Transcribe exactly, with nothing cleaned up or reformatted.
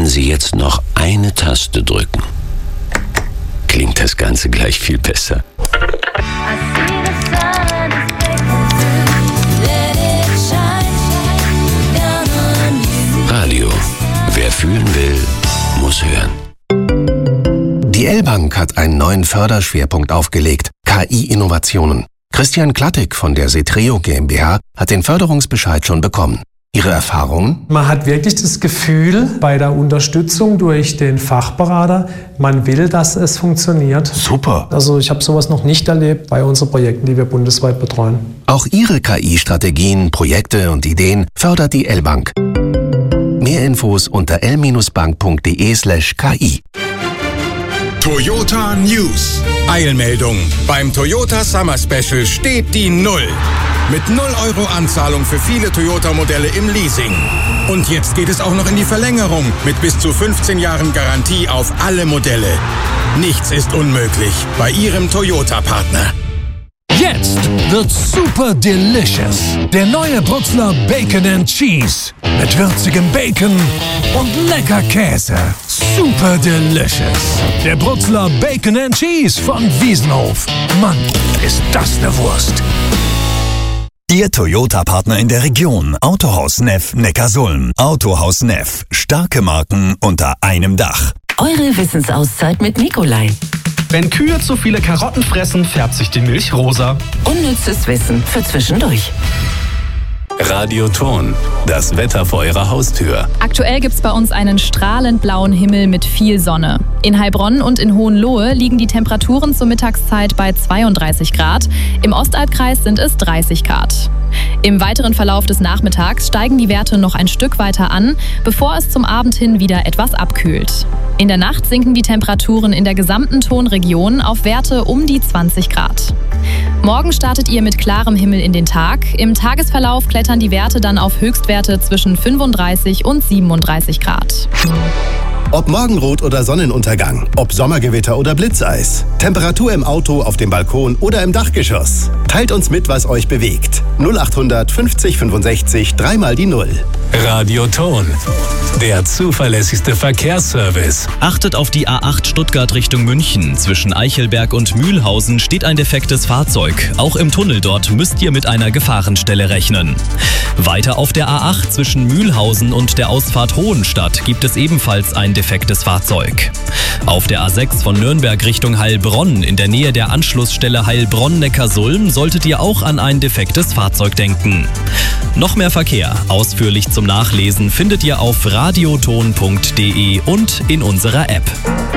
Wenn Sie jetzt noch eine Taste drücken, klingt das Ganze gleich viel besser. Radio. Wer fühlen will, muss hören. Die L-Bank hat einen neuen Förderschwerpunkt aufgelegt: K I-Innovationen. Christian Klattig von der Setreo GmbH hat den Förderungsbescheid schon bekommen. Ihre Erfahrungen? Man hat wirklich das Gefühl bei der Unterstützung durch den Fachberater, man will, dass es funktioniert. Super. Also ich habe sowas noch nicht erlebt bei unseren Projekten, die wir bundesweit betreuen. Auch Ihre K I-Strategien, Projekte und Ideen fördert die L-Bank. Mehr Infos unter l bank punkt de slash k i. Toyota News. Eilmeldung. Beim Toyota Summer Special steht die Null. Mit null Euro Anzahlung für viele Toyota-Modelle im Leasing. Und jetzt geht es auch noch in die Verlängerung mit bis zu fünfzehn Jahren Garantie auf alle Modelle. Nichts ist unmöglich bei Ihrem Toyota-Partner. Jetzt wird super delicious. Der neue Bruxler Bacon and Cheese. Mit würzigem Bacon und lecker Käse. Super delicious. Der Bruxler Bacon and Cheese von Wiesenhof. Mann, ist das eine Wurst. Ihr Toyota-Partner in der Region. Autohaus Neff Neckarsulm. Autohaus Neff. Starke Marken unter einem Dach. Eure Wissensauszeit mit Nikolai. Wenn Kühe zu viele Karotten fressen, färbt sich die Milch rosa. Unnützes Wissen für zwischendurch. Radio Ton, das Wetter vor Ihrer Haustür. Aktuell gibt's bei uns einen strahlend blauen Himmel mit viel Sonne. In Heilbronn und in Hohenlohe liegen die Temperaturen zur Mittagszeit bei zweiunddreißig Grad. Im Ostalbkreis sind es dreißig Grad. Im weiteren Verlauf des Nachmittags steigen die Werte noch ein Stück weiter an, bevor es zum Abend hin wieder etwas abkühlt. In der Nacht sinken die Temperaturen in der gesamten Tonregion auf Werte um die zwanzig Grad. Morgen startet ihr mit klarem Himmel in den Tag. Im Tagesverlauf klettern die Werte dann auf Höchstwerte zwischen fünfunddreißig und siebenunddreißig Grad. Ob Morgenrot oder Sonnenuntergang, ob Sommergewitter oder Blitzeis, Temperatur im Auto, auf dem Balkon oder im Dachgeschoss. Teilt uns mit, was euch bewegt. null achthundert fünfzig fünfundsechzig, dreimal die Null. Radio Ton, der zuverlässigste Verkehrsservice. Achtet auf die A acht Stuttgart Richtung München. Zwischen Eichelberg und Mühlhausen steht ein defektes Fahrzeug. Auch im Tunnel dort müsst ihr mit einer Gefahrenstelle rechnen. Weiter auf der A acht zwischen Mühlhausen und der Ausfahrt Hohenstadt gibt es ebenfalls ein defektes Fahrzeug. Auf der A sechs von Nürnberg Richtung Heilbronn in der Nähe der Anschlussstelle Heilbronn-Neckarsulm solltet ihr auch an ein defektes Fahrzeug denken. Noch mehr Verkehr, ausführlich zum Nachlesen, findet ihr auf radioton punkt de und in unserer App.